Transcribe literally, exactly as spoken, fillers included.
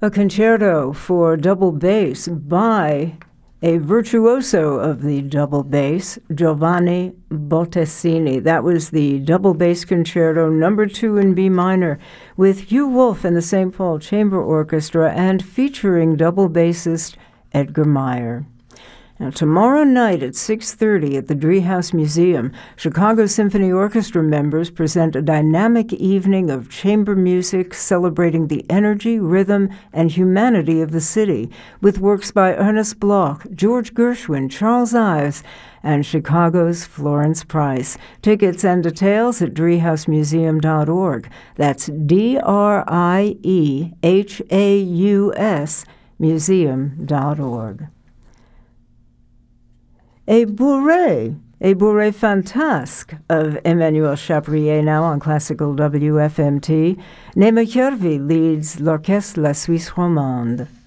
A concerto for double bass by a virtuoso of the double bass, Giovanni Bottesini. That was the double bass concerto number two in B minor with Hugh Wolf and the Saint Paul Chamber Orchestra and featuring double bassist Edgar Meyer. Now, tomorrow night at six thirty at the Driehaus Museum, Chicago Symphony Orchestra members present a dynamic evening of chamber music celebrating the energy, rhythm, and humanity of the city, with works by Ernest Bloch, George Gershwin, Charles Ives, and Chicago's Florence Price. Tickets and details at driehaus museum dot org. That's D R I E H A U S museum dot org. A bourrée, a bourrée fantasque of Emmanuel Chabrier now on Classical W F M T. Nema Järvi leads l'Orchestre La Suisse Romande.